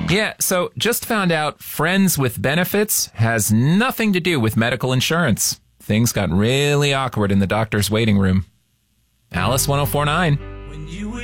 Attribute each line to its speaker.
Speaker 1: Yeah, so just found out Friends with Benefits has nothing to do with medical insurance. Things got really awkward in the doctor's waiting room. Alice 1049.
Speaker 2: When you